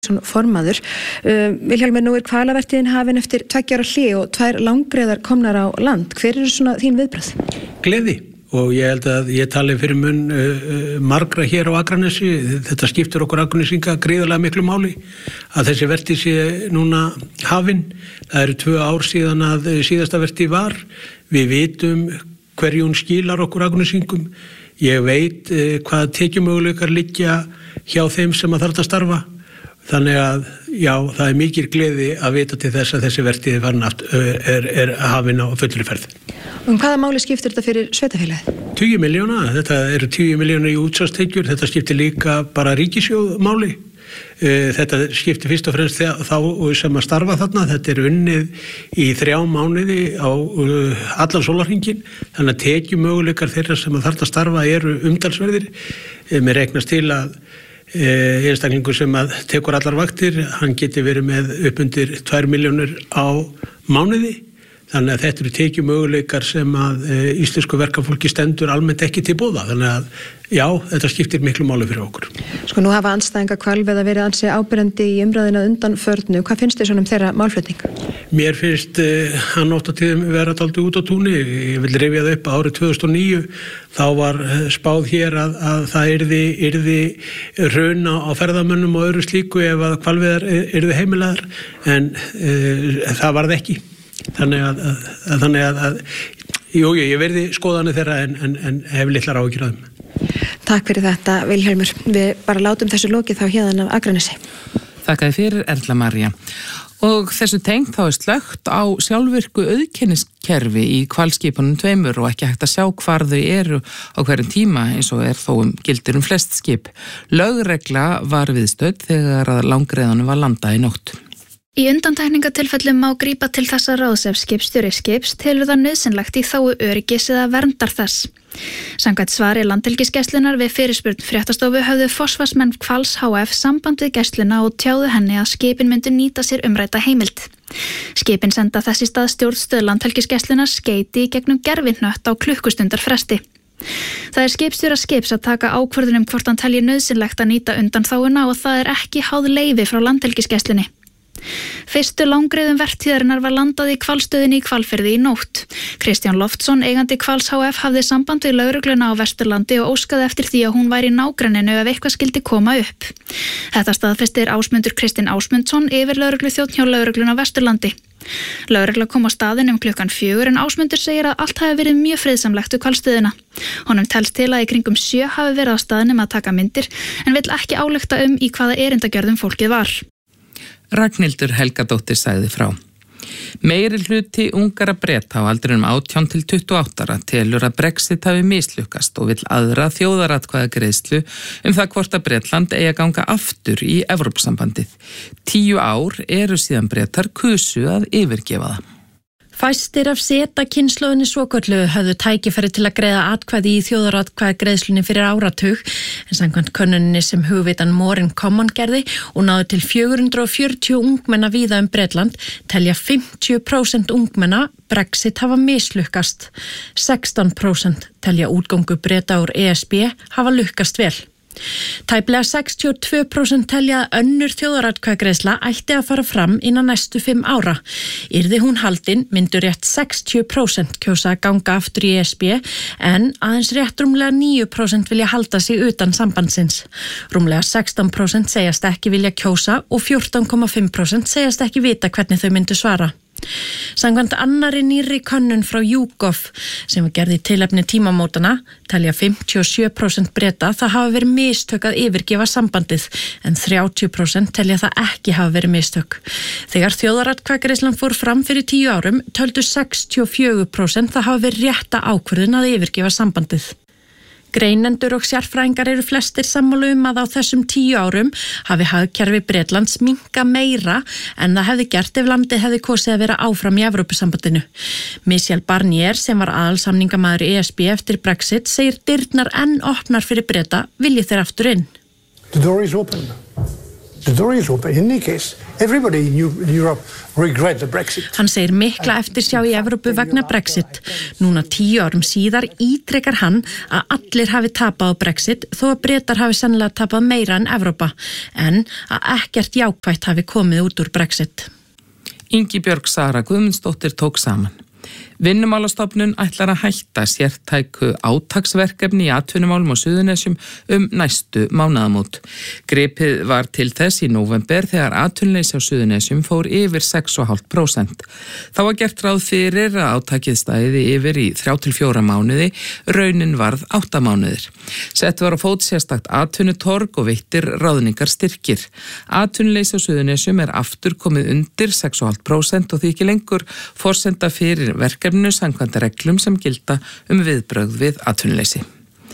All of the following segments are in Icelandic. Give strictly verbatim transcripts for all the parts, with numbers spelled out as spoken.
formaður. Uh, Vilhjálmur, nú er hvalavertíðin hafin eftir tveggja ára hlé og tvær langbreiðar komnar á land. Hver eru svona þín viðbrögð? Gleði, og ég held að ég tali fyrir mun uh, margra hér á Akranesi. Þetta skiptir okkur Akranesinga gríðarlega miklu máli að þessi vertíð sé núna hafin. Það eru tvö ár síðan að síðasta vertíð var. Við vitum hverju hún skilar okkur Akranesingum. Ég veit uh, hvað tekjumöguleikar liggja hjá þeim sem að þarf að starfa. Þannig að, já, það er mikil gleði að vita til þess að þessi vertíð er, er hafin á fullri ferð. Um hvaða máli skiptir þetta fyrir sveitafélagið? tíu milljóna, þetta eru tíu milljóna í útsvarstekjur, þetta skiptir líka bara ríkissjóð máli. Þetta skiptir fyrst og fremst þá sem að starfa þarna, þetta er unnið í þrjá mánuði á allan sólarhringinn, þannig að tekjumöguleikar þeirra sem að þarna starfa eru umtalsverðir. Mér reiknast til að einstaklingur sem að tekur allar vaktir, hann geti verið með upp undir tvær milljónir á mánuði. Þannig að þetta eru tekjumöguleikar sem að íslensku verkafólki stendur almennt ekki til boða. Þannig að já, þetta skiptir miklu máli fyrir okkur. Sko nú hafa andstæðingar hvalveiða verið ansi áberandi í umræðina undanförnu. Hvað finnst þér svona um þeirra málflutning? Mér finnst uh, hann oft á tíðum vera dálítið út á túni. Ég vil rifja það upp að árið tvö þúsund og níu. Þá var spáð hér að, að það yrði, yrði raun á, á ferðamönnum og öðru slíku ef að hvalveiðar yrði heimilaðar. En uh, það varð ekki. Þannig að, að, að, þannig að, að jú, ég verði skoðanir þeirra en, en, en hef litlar áhyggjur af þeim. Takk fyrir þetta, Vilhjálmur. Við bara látum þessu lokið þá hérðan af Akranesi. Þakkaði fyrir, Erla María. Og þessu tengt þá er slökkt á sjálfvirku auðkenniskerfi í hvalskipunum tveimur og ekki hægt að sjá hvar þau eru á hverjum tíma eins og er þó um gildir um flest skip. Lögregla var viðstödd þegar að langbreiðanum var landað í nótt. Í undantekningatilfellum má grípa til þessa ráðs ef skipstjóri skips telur það nauðsynlegt í þágu öryggis eða verndar þess. Samkvæmt svari Landhelgisgæslunnar við fyrirspurn fréttastofu höfðu forsvarsmenn Hvals H F samband við gæsluna og tjáðu henni að skipin myndu nýta sér umrædda heimild. Skipin senda þess í stað stjórnstöð Landhelgisgæslunnar skeyti í gegnum gervihnött á klukkustundar fresti. Það er skipstjóra skips að taka ákvörðun um hvort hann telji nauðsynlegt að nýta undanþáguna og það er ekki háð leyfi frá Landhelgisgæslunni. Fyrstu langbreiðum vertíðarinnar var landað í hvalstöðinni í Hvalfirði í nótt. Kristján Loftsson, eigandi Hvals H F, hafði samband við lögregluna á Vesturlandi og óskaði eftir því að hún væri í nágrenninu ef eitthvað skildi koma upp. Þetta staðfestir Ásmundur Kristinn Ásmundsson, yfirlögregluþjónn hjá lögregluna á Vesturlandi. Lögregla kom á staðinn um klukkan fjögur en Ásmundur segir að allt hafi verið mjög friðsamlegt við hvalstöðina. Honum telst til að í kringum sjö hafi verið á staðnum að taka myndir en vill ekki álykta um í hvaða erindagjörðum fólkið var. Ragnhildur Helgadóttir sagði frá. Meiri hluti ungara Breta á aldrinum átján til tuttugu og átta ára telur að Brexit hafi mislukkast og vill aðra þjóðaratkvæðagreiðslu um það hvort að Bretland eigi að ganga aftur í Evrópusambandið. Tíu ár eru síðan Bretar kusu að yfirgefa það. Fæstir af seta kynslóðinni svoköllu höfðu tækifæri til að greiða atkvæði í þjóðaratkvæðagreiðslunni fyrir áratug en samkvæmt könnuninni sem hugvitan Morin Common gerði og náðu til fjögur hundruð fjörutíu ungmenna víða um Bretland telja fimmtíu prósent ungmenna Brexit hafa mislukkast. sextán prósent telja útgöngu Breta úr E S B hafa lukkast vel. Tæplega sextíu og tvö prósent telja að önnur þjóðaratkvæðagreiðsla ætti að fara fram innan næstu fimm ára. Yrði hún haldin myndu rétt sextíu prósent kjósa að ganga aftur í E S B en aðeins rétt rúmlega níu prósent vilja halda sig utan sambandsins. Rúmlega sextán prósent segjast ekki vilja kjósa og fjórtán komma fimm prósent segjast ekki vita hvernig þau myndu svara. Samkvæmt annarri nýrri könnun frá YouGov sem var gerð í tilefni tímamótana telja fimmtíu og sjö prósent Breta það hafa verið mistök að yfirgefa sambandið en þrjátíu prósent telja það ekki hafa verið mistök. Þegar þjóðaratkvæðagreiðslan fór fram fyrir tíu árum töldu sextíu og fjögur prósent það hafa verið rétta ákvörðun að yfirgefa sambandið. Greinendur og sérfræðingar eru flestir sammála um að á þessum tíu árum hafi hagkerfi Bretlands minnka meira en það hefði gert ef landið hefði kosið að vera áfram í Evrópusambandinu. Michel Barnier sem var aðalsamningamaður E S B eftir Brexit segir dyrnar enn opnar fyrir Breta vilji þeir aftur inn. The door is open. Hann segir mikla eftirsjá í Evrópu vegna Brexit. Núna tíu árum síðar ítrekar hann að allir hafi tapað á Brexit þó að Bretar hafi sennilega tapað meira en Evrópa, en að ekkert jákvætt hafi komið út úr Brexit. Ingibjörg Sara Guðmundsdóttir tók saman. Vinnumálastofnun ætlar að hætta sértæku átaksverkefni í atvinnumálum á Suðurnesjum um næstu mánaðamót. Gripið var til þess í nóvember þegar atvinnuleysi á Suðurnesjum fór yfir sex komma fimm prósent. Þá var gert ráð fyrir að átakið stæði yfir í þrjá til fjóra mánuði, raunin varð átta mánuðir. Sett var á fót sérstakt atvinnutorg og veittir ráðningar styrkir. Atvinnuleysi á Suðurnesjum er aftur komið undir sex komma fimm prósent og því ekki lengur forsenda fyrir verkefni samkvæmt reglum sem gilda um viðbrögð við atvinnuleysi.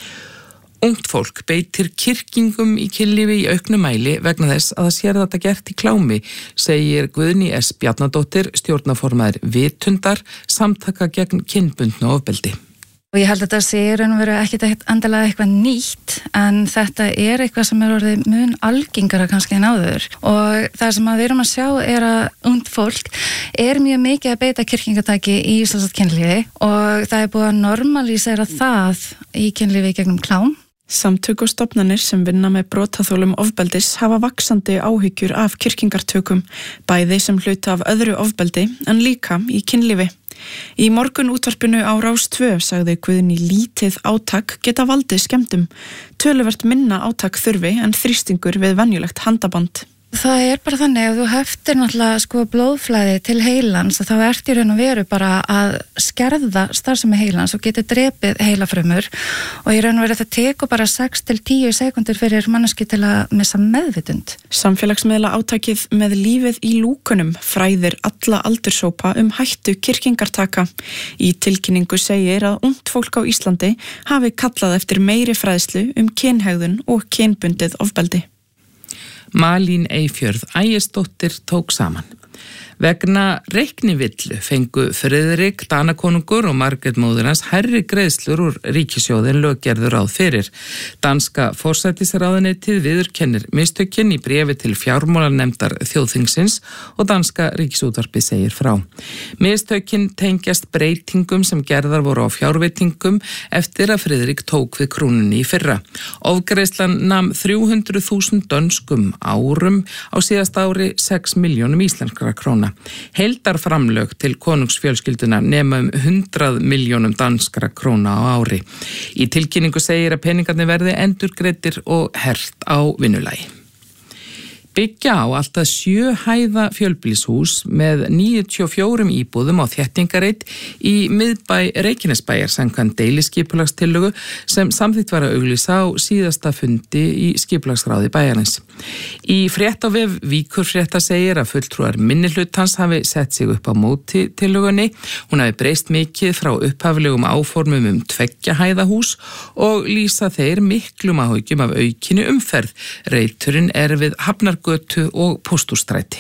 Ungt fólk beitir kyrkingum í kynlífi í auknum mæli vegna þess að það sér þetta gert í klámi, segir Guðný S. Bjarnadóttir, stjórnarformaður Vitundar, samtaka gegn kynbundnu ofbeldi. Og ég held að þetta sé raun og veru ekkit endilega eitthvað nýtt, en þetta er eitthvað sem er orðið mun algengara kannski en áður. Og það sem við erum að sjá er að ungt fólk er mjög mikið að beita kyrkingatæki í íslenskt kynlífi og það er búið að normalísera það í kynlífi gegnum klám. Samtök og stofnanir sem vinna með brotaþolum ofbeldis hafa vaxandi áhyggjur af kyrkingartökum, bæði sem hluta af öðru ofbeldi en líka í kynlífi. Í morgun útvarpinu á Rás tvö sagði Guðný lítið átak geta valdið skemmdum. Töluvert minna átak þurfi en þrýstingur við venjulegt handaband. Það er bara þannig að þú heftir náttúrulega sko blóðflæði til heilans og þá ert í raun og veru bara að skerða starfsemi heilans og getur drepið heilafrumur og í raun og veru þetta tekur bara sex til tíu sekundur fyrir manneski til að missa meðvitund. Samfélagsmiðla átakið með lífið í lúkunum fræðir alla aldurshópa um hættu kyrkingartaka. Í tilkynningu segir að ungt fólk á Íslandi hafi kallað eftir meiri fræðslu um kynhegðun og kynbundið ofbeldi. Malín Eyfjörð Ægisdóttir tók saman. Vegna reiknivillu fengu Friðrik Danakonungur og Margrét móðir hans hærri greiðslur úr ríkissjóði en lög gerðu ráð fyrir. Danska forsætisráðuneytið viðurkennir mistökin í bréfi til fjármálanefndar þjóðþingsins og danska ríkisútvarpið segir frá. Mistökin tengjast breytingum sem gerðar voru á fjárveitingum eftir að Friðrik tók við krúnunni í fyrra. Ofgreiðslan nam þrjú hundruð þúsund dönskum árum á síðast ári sex milljónum íslenskra króna. Heildarframlög til konungsfjölskylduna nema um hundrað milljónum danskra króna á ári. Í tilkynningu segir að peningarnir verði endurgreiddir og hert á vinnulagi. Byggja á alltaf sjö hæða fjölbýlishús með níutíu og fjórum íbúðum á þéttingareit í miðbæ Reykjanesbæjar samkvæmt deiliskipulagstillögu sem samþykkt var að auglýsa á síðasta fundi í skipulagsráði bæjarins. Í frétt á vef Víkurfrétta segir að fulltrúar minnihlutans hafi sett sig upp á móti tillögunni. Hún hafi breyst mikið frá upphaflegum áformum um tveggja hæða hús og lýsa þeir miklum áhyggjum af aukinni umferð. Reiturinn er við Hafnargötu og Pósthússtræti.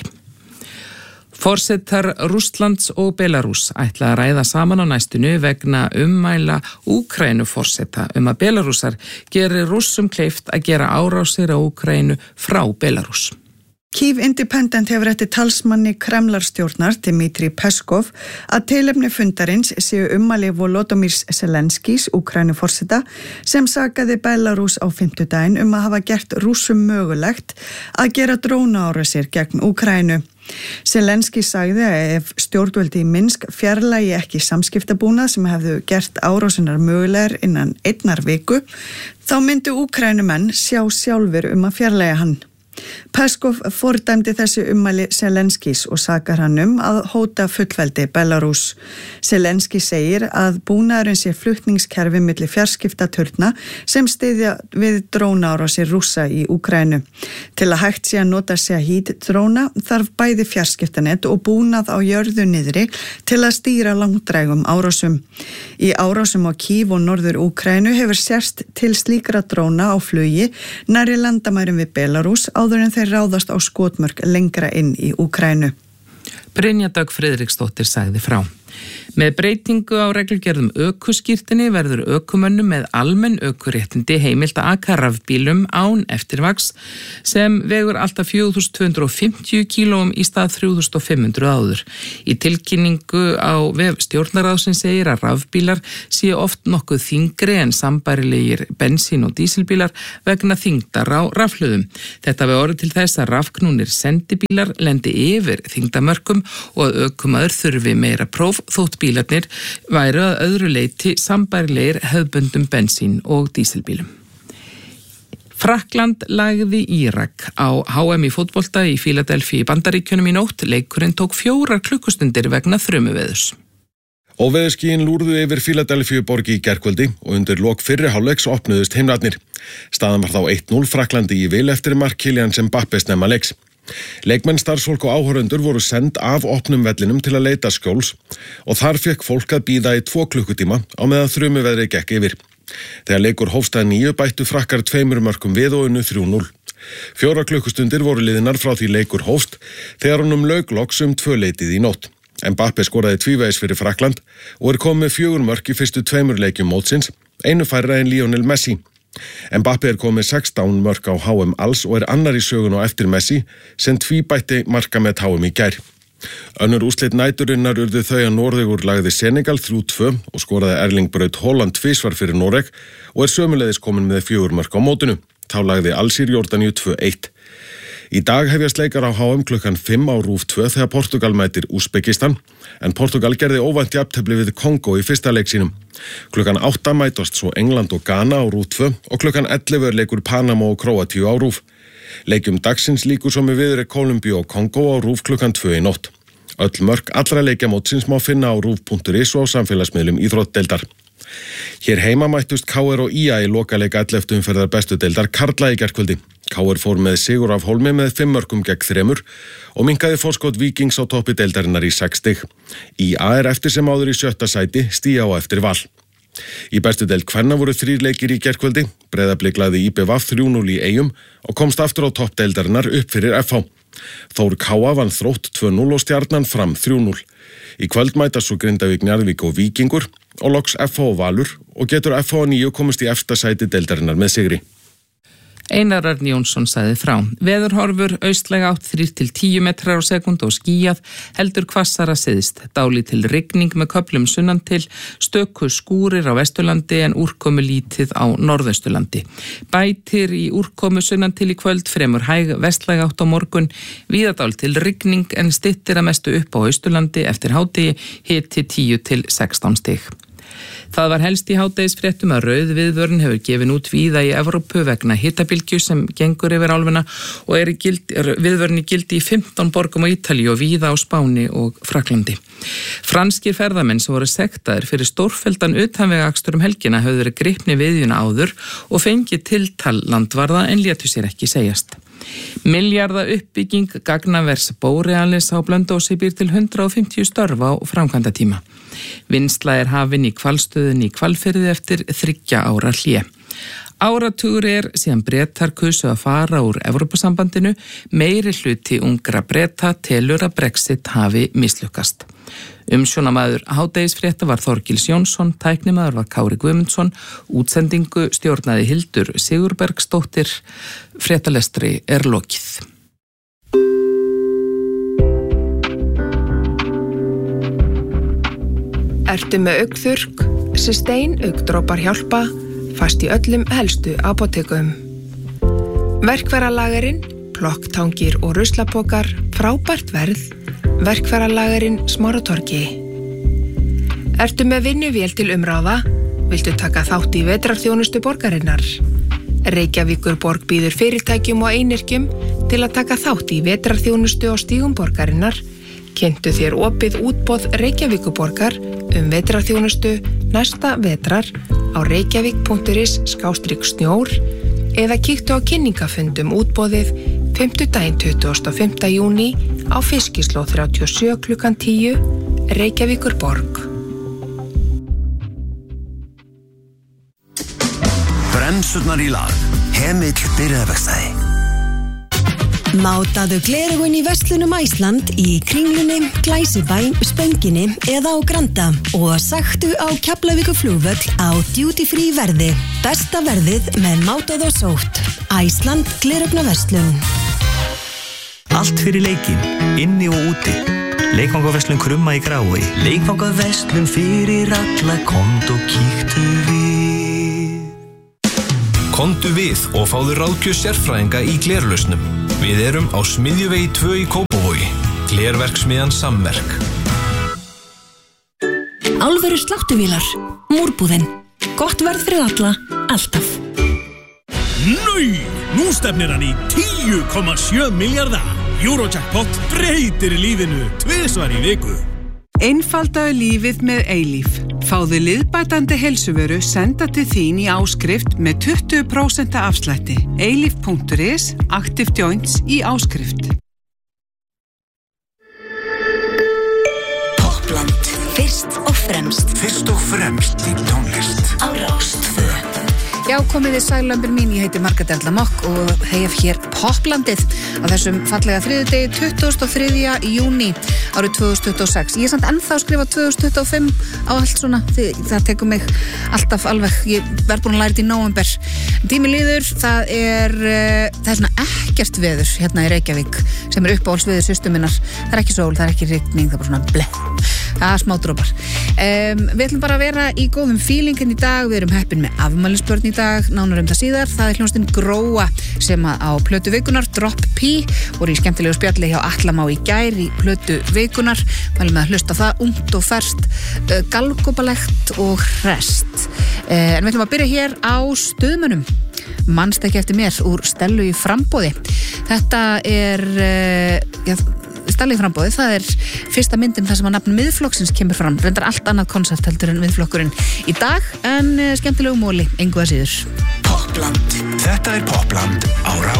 Forsetar Rússlands og Belarús ætla að ræða saman á næstunu vegna ummæla Úkraínuforseta um að Belarúsar gerir Rússum kleift að gera árásir á Úkraínu frá Belarús. Kyiv Independent hefur eftir talsmanni Kremlarstjórnar Dmitri Peskov að tilefni fundarins séu ummæli Volodymyrs Zelenskís, Úkraínuforseta, sem sakaði Belarús á fimmtudaginn um að hafa gert Rússum mögulegt að gera drónaárásir gegn Úkraínu. Zelenskí sagði að ef stjórnvöldi í Minsk fjarlægi ekki samskiptabúnað sem hefðu gert árásinar mögulegar innan einnar viku, þá myndu Úkraínumenn sjá sjálfur um að fjarlæga hann. Peskov fordæmdi þessi ummæli Zelenskís og sakar hann um að hóta fullveldi Belarús. Zelenskí segir að búnaðurinn sé flutningskerfi milli fjarskiptaturna sem styðja við drónaárásir Rússa í Úkraínu. Til að hægt sé að nota Shahid dróna þarf bæði fjarskiptanet og búnað á jörðu niðri til að stýra langdrægum árásum. Í árásum á Kyiv og norður Úkraínu hefur sérst til slíkra dróna á flugi nærri landamærum við Belarús áður en þeir ráðast á skotmörk lengra inn í Úkraínu. Brynja Dögg Friðriksdóttir sagði frá. Með breytingu á reglugerðum ökuskírteini verður ökumönnum með almenn ökuréttindi heimilt að aka rafbílum án eftirvaks sem vegur alltaf fjögur þúsund tvö hundruð fimmtíu kílóum í stað þrjú þúsund fimm hundruð áður. Í tilkynningu á vef stjórnarráðsins segir að rafbílar séu oft nokkuð þyngri en sambærilegir bensín- og dísilbílar vegna þyngdar á rafhlöðum. Þetta við orðið til þess að rafknúnir sendibílar lendi yfir þyngdamörkum og að ökumaður þurfi meira próf þótt bílarnir væru að öðru leyti sambærilegir hefðbundum bensín- og dísilbílum. Frakkland lagði Írak á H M í fótbolta í Philadelphia í Bandaríkjunum í nótt. Leikurinn tók fjórar klukkustundir vegna þrumuveðurs. Óveðurskýin lúrðu yfir Philadelphia borgi í gærkvöldi og undir lok fyrri hálfleiks opnuðust heimrarnir. Staðan var þá eitt núll Frakklandi í vil eftir mark Kylian Mbappé snemma leiks. Leikmenn, starfsfólk og áhorfendur voru send af opnum vellinum til að leita skjóls og þar fekk fólk að bíða í tvo klukkutíma á meðan þrumuveðrið gekk yfir. Þegar leikur hófst að níu bættu Frakkar tveimur mörkum við og unnu þrjú núll. Fjóra klukkustundir voru liðnar frá því leikur hófst þegar honum lauk loks um tvö leytið í nótt. Mbappé skoraði tvívegis fyrir Frakkland og er komið fjögur mörk í fyrstu tveimur leikjum mótsins, einu færra en Lionel Messi. Mbappé er komið sextán mörk á H M alls og er annar í sögun og eftir Messi sem tvíbætti marka með H M í gær. Önnur úrslit næturinnar urðu þau að Norðugur lagði Senegal þrjú tvö og skoraði Erling Braut Haaland tvisvar fyrir Noreg og er sömuleiðis komin með fjögur mörk á mótinu. Þá lagði Alsír Jordaníu tvö eitt. Í dag hefjast leikar á H M klukkan fimm á RÚV tvö þegar Portugal mætir Úsbekistan, en Portugal gerði óvænt jafntefli við Kongo í fyrsta leik sínum. Klukkan átta mætast svo England og Ghana á RÚV tvö og klukkan ellefu er leikur Panama og Króatíu á RÚV. Leikjum dagsins líkur svo með viðri Kólumbíu og Kongo á RÚV klukkan tvö í nótt. Öll mörk allra leikjamótsins má finna á rúv punktur is og á samfélagsmiðlum íþróttdeildar. Hér heima mættust K R og Í A í lokaleik elleftu umferðar bestu deildar karla í gærkvöldi. K R fór með sigur af Hólmi með fimm mörkum gegn þremur og minnkaði forskot Víkings á toppi deildarinnar í sex stig. Í A er eftir sem áður í sjötta sæti, Stía á eftir Val. Í bestu deild kvenna voru þrír leikir í gærkvöldi. Breiðablik lagði Í B V þrjú núll í Eyjum og komst aftur á topp deildarinnar upp fyrir F H. Þór Káa vann Þrótt tvö núll og Stjarnan Fram þrjú núll. Í kvöld mætast svo Grindavík, Njarðvík og Víkingur og loks F H og Valur og getur F H níu komist í efsta sæti deildarinnar með sigri. Einar Örn Jónsson sagði frá. Veðurhorfur austlæga átt þrír til tíu metrar á sekúndu og skýjað, heldur hvassara syðst. Dálítil rigning með köflum sunnan til, stöku skúrir á Vesturlandi en úrkomu lítið á Norðausturlandi. Bætir í úrkomu sunnan til í kvöld, fremur hæg vestlæga átt á morgun, víða dálítil rigning en styttir að mestu upp á Austurlandi eftir hádegi, hiti tíu til sextán stig. Það var helst í hádegisfréttum að rauð viðvörun hefur gefin út víða í Evrópu vegna hitabylgju sem gengur yfir álfuna og er, gild, er viðvörun í gildi í fimmtán borgum á Ítalíu og víða á Spáni og Frakklandi. Franskir ferðamenn sem voru sektaðir fyrir stórfelldan utanvegaakstur um helgina höfðu verið gripni viðjuna áður og fengið tiltal landvarða en létu sér ekki segjast. Milljarða uppbygging gagnavers Borealis á Blönduósi býr til hundrað og fimmtíu störf á framkvæmdatíma. Vinnsla er hafin í Hvalstöðinni í Hvalfirði eftir þriggja ára hlé. Áratugur er síðan Bretar kusu að fara úr Evrópusambandinu, meiri hluti ungra Breta telur að Brexit hafi mislukkast. Umsjónamaður hádegisfrétta var Þorgils Jónsson, tæknimaður var Kári Guðmundsson, útsendingu stjórnaði Hildur Sigurbergsdóttir, fréttalestri er lokið. Ertu með augnþurrk, Systane augndrópar hjálpa, fast í öllum helstu apótekum. Verkfæralagerinn, plokktangir og ruslapokar, frábært verð, verkfæralagerinn Smáratorgi. Ertu með vinnuvél til umráða, viltu taka þátt í vetrarþjónustu borgarinnar? Reykjavíkurborg býður fyrirtækjum og einyrkjum til að taka þátt í vetrarþjónustu á stígum borgarinnar. Kynntu þér opið útboð Reykjavíkurborgar um vetrarþjónustu næsta vetrar á reykjavík punktur is skástrik snjór eða kíktu á kynningafundum útboðið fimmtudaginn tuttugasta og fimmta júní á Fiskislóð þrjátíu og sjö klukkan tíu, Reykjavíkurborg. Bremsurnar í lag, Hemill byrjaðverkstæði. Mátaðu gleraugun í verslunum Æsland í Kringlunni, Glæsibæ, Spönginni eða á Granda og sagtu á Keflavíkurflugvöll á duty free verði. Besta verðið með Mátað og sótt. Æsland gleraugnarverslun. Allt fyrir leikinn, inni og úti. Leikvangaverslun Krumma í Grái. Leikvangaverslun fyrir alla, komdu og kíktu við. Komdu við og fáðu ráðgjöf sérfræðinga í glerlausnum. Við erum á Smiðjuvegi tvö í Kópavogi. Glerverksmiðjan Samverk. Alvöru sláttuvílar. Múrbúðin. Gott verð fyrir alla, alltaf. Nei, nú stefnir hann í tíu komma sjö milljarða. Eurojackpot breytir lífinu tvisvar í viku. Einfaldaðu lífið með Eilíf. Fáðu liðbætandi heilsuvöru senda til þín í áskrift með tuttugu prósent afslætti. eilíf punktur is, Active Joints í áskrift. Popland. Fyrst og fremst. Fyrst og fremst í tónlist. Á Rás tvö. Já, komið þið sælömbin mín, ég heiti Margrét Erla Mokk og hef hér Poplandið á þessum fallega þriðjudegi tuttugasta og þriðja júní árið tvö þúsund tuttugu og sex. Ég er samt ennþá að skrifa tvö þúsund tuttugu og fimm á allt svona, því það tekur mig alltaf alveg, ég verð búin að læra þetta í nóvember. Tími líður, það er, það er svona ekkert veður hérna í Reykjavík sem er uppáhaldsveður systur minnar. Það er ekki sól, það er ekki rigning, það er bara svona bleh. Það er smá drópar. Um, við ætlum bara að vera í góðum feelingin í dag. Við erum heppin með afmælisbörn í dag, nánar um það síðar. Það er hljómsveitin Gróa sem að á plötu vikunar, Drop P, voru í skemmtilegu spjalli hjá Atla Má í gær í plötu vikunar. Mælum með að hlusta það, ungt og ferskt, uh, galgópalegt og hrest. Uh, en við ætlum að byrja hér á Stuðmönnum. Manst ekki eftir mér úr Stellu í framboði. Þetta er... Uh, ja, Stellu í framboði, það er fyrsta myndin þar sem að nafn miðflokksins kemur fram, reyndar allt annað konsept heldur en miðflokkurinn í dag, en skemmtilegu móli, engu að síður. Popland. Þetta er Popland á Rás